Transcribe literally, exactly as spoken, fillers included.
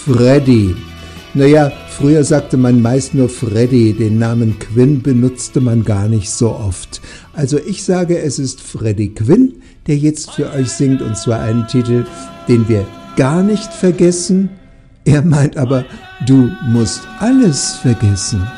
Freddie. Naja, früher sagte man meist nur Freddie, den Namen Quinn benutzte man gar nicht so oft. Also ich sage, es ist Freddie Quinn, der jetzt für euch singt, und zwar einen Titel, den wir gar nicht vergessen. Er meint aber, du musst alles vergessen.